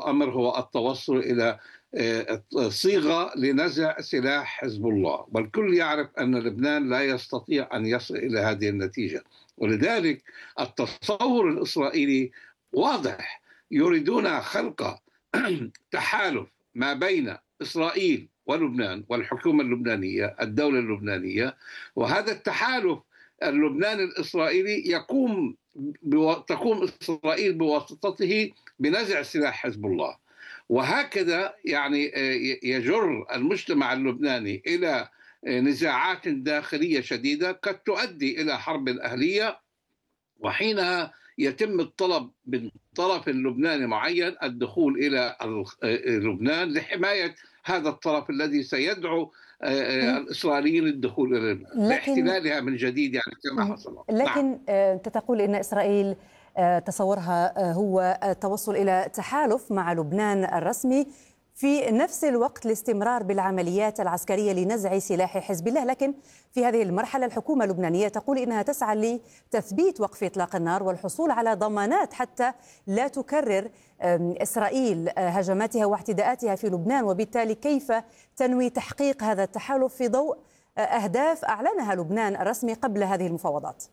الأمر هو التوصل إلى صيغة لنزع سلاح حزب الله، والكل يعرف أن لبنان لا يستطيع أن يصل إلى هذه النتيجة. ولذلك التصور الإسرائيلي واضح، يريدون خلق تحالف ما بين إسرائيل ولبنان والحكومة اللبنانية، الدولة اللبنانية، وهذا التحالف اللبناني الإسرائيلي تقوم إسرائيل بواسطته بنزع سلاح حزب الله، وهكذا يعني يجر المجتمع اللبناني إلى نزاعات داخلية شديدة قد تؤدي إلى حرب أهلية، وحينها يتم الطلب من طرف لبناني معين الدخول إلى لبنان لحماية هذا الطرف الذي سيدعو الإسرائيليين للدخول إلى لبنان لاحتلالها من جديد، يعني كما حصل. لكن أنت تقول إن إسرائيل تصورها هو التوصل إلى تحالف مع لبنان الرسمي، في نفس الوقت الاستمرار بالعمليات العسكرية لنزع سلاح حزب الله. لكن في هذه المرحلة الحكومة اللبنانية تقول إنها تسعى لتثبيت وقف إطلاق النار والحصول على ضمانات حتى لا تكرر إسرائيل هجماتها واعتداءاتها في لبنان، وبالتالي كيف تنوي تحقيق هذا التحالف في ضوء أهداف أعلنها لبنان الرسمي قبل هذه المفاوضات؟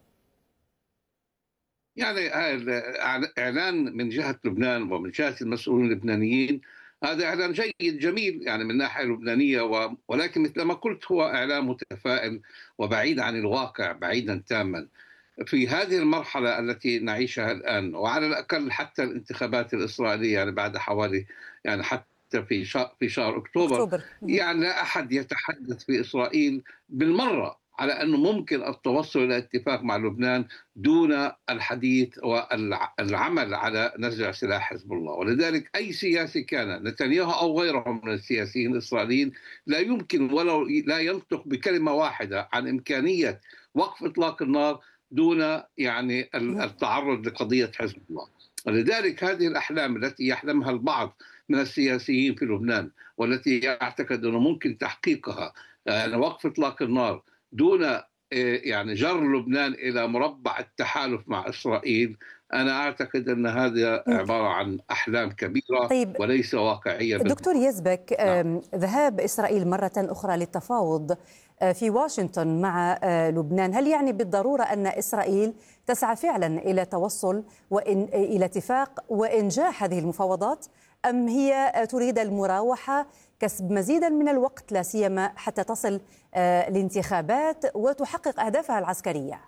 يعني إعلان من جهة لبنان ومن جهة المسؤولين اللبنانيين هذا إعلان جيد جميل يعني من الناحية اللبنانية، ولكن مثل ما قلت هو إعلان متفائل وبعيد عن الواقع بعيدا تاما. في هذه المرحلة التي نعيشها الآن، وعلى الأقل حتى الانتخابات الإسرائيلية يعني بعد حوالي يعني حتى في شهر أكتوبر يعني لا أحد يتحدث في إسرائيل بالمرة على أنه ممكن التوصل إلى اتفاق مع لبنان دون الحديث والعمل على نزع سلاح حزب الله. ولذلك أي سياسي كان نتنياهو أو غيره من السياسيين الإسرائيليين لا يمكن ولو لا ينطق بكلمة واحدة عن إمكانية وقف إطلاق النار دون يعني التعرض لقضية حزب الله. ولذلك هذه الأحلام التي يحلمها البعض من السياسيين في لبنان والتي يعتقد أنه ممكن تحقيقها يعني وقف إطلاق النار دون يعني جر لبنان إلى مربع التحالف مع إسرائيل، أنا أعتقد أن هذا عبارة عن أحلام كبيرة وليس واقعية. دكتور يزبك، ذهاب إسرائيل مرة أخرى للتفاوض في واشنطن مع لبنان، هل يعني بالضرورة أن إسرائيل تسعى فعلا إلى توصل إلى اتفاق وإنجاح هذه المفاوضات، أم هي تريد المراوحة، كسب مزيدا من الوقت لا سيما حتى تصل الانتخابات وتحقق أهدافها العسكرية؟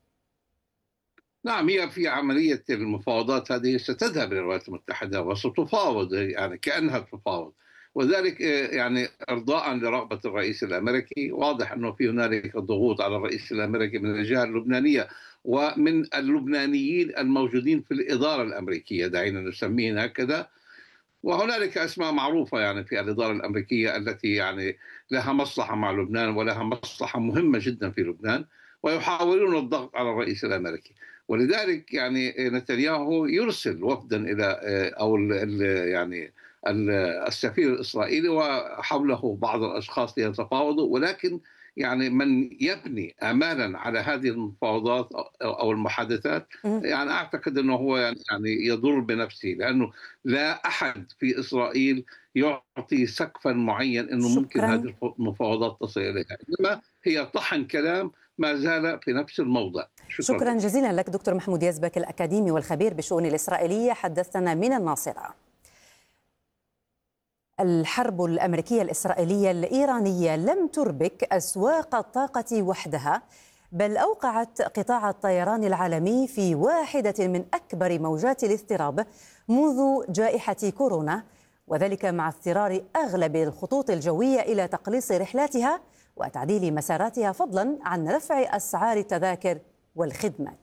نعم، هي في عملية المفاوضات هذه ستذهب إلى الولايات المتحدة وستفاوض يعني كأنها تفاوض، وذلك يعني إرضاء لرغبة الرئيس الأمريكي. واضح أنه في هنالك ضغوط على الرئيس الأمريكي من الجهة اللبنانية ومن اللبنانيين الموجودين في الإدارة الأمريكية، دعينا نسميه هكذا. وهنالك أسماء معروفة يعني في الإدارة الأمريكية التي يعني لها مصلحة مع لبنان ولها مصلحة مهمة جدا في لبنان، ويحاولون الضغط على الرئيس الأمريكي. ولذلك يعني نتنياهو يرسل وفدا إلى أو يعني السفير الإسرائيلي وحوله بعض الأشخاص ليتفاوضوا، ولكن يعني من يبني آمالا على هذه المفاوضات أو المحادثات يعني أعتقد أنه هو يعني يضر بنفسه، لأنه لا أحد في إسرائيل يعطي سقفا معين أنه ممكن هذه المفاوضات تصل إليها، إنما هي طحن كلام ما زال في نفس الموضع. شكرا جزيلا لك دكتور محمود يزبك، الأكاديمي والخبير بالشؤون الإسرائيلية، حدثنا من الناصرة. الحرب الأمريكية الإسرائيلية الإيرانية لم تربك أسواق الطاقة وحدها، بل أوقعت قطاع الطيران العالمي في واحدة من أكبر موجات الاضطراب منذ جائحة كورونا، وذلك مع اضطرار أغلب الخطوط الجوية إلى تقليص رحلاتها وتعديل مساراتها، فضلا عن رفع أسعار التذاكر والخدمات.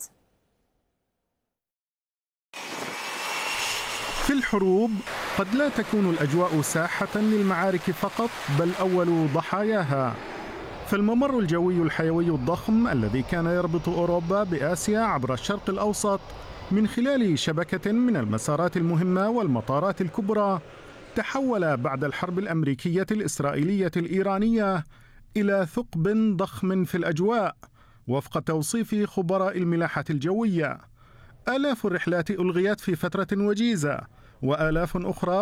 في الحروب قد لا تكون الأجواء ساحة للمعارك فقط، بل أول ضحاياها. فالممر الجوي الحيوي الضخم الذي كان يربط أوروبا بآسيا عبر الشرق الأوسط من خلال شبكة من المسارات المهمة والمطارات الكبرى، تحول بعد الحرب الأمريكية الإسرائيلية الإيرانية إلى ثقب ضخم في الأجواء وفق توصيف خبراء الملاحة الجوية. آلاف الرحلات ألغيت في فترة وجيزة، وآلاف أخرى